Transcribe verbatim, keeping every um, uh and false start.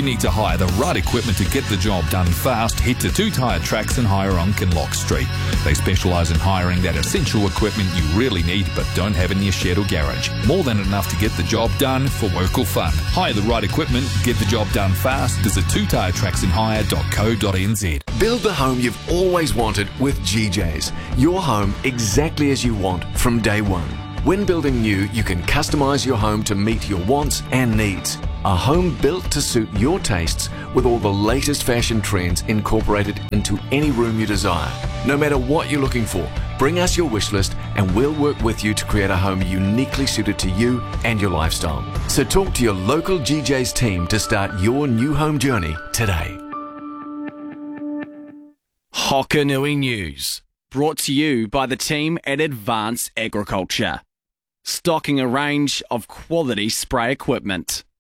you need to hire the right equipment to get the job done fast, head to Two Tyre Tracks and Hire on Kinloch Street. They specialise in hiring that essential equipment you really need but don't have in your shed or garage. More than enough to get the job done for work or fun. Hire the right equipment, get the job done fast. Visit two tyre tracks and hire dot co dot n z. Build the home you've always wanted with G J's. Your home exactly as you want from day one. When building new, you can customise your home to meet your wants and needs. A home built to suit your tastes with all the latest fashion trends incorporated into any room you desire. No matter what you're looking for, bring us your wish list and we'll work with you to create a home uniquely suited to you and your lifestyle. So talk to your local G J's team to start your new home journey today. Hokanui News, brought to you by the team at Advanced Agriculture, stocking a range of quality spray equipment.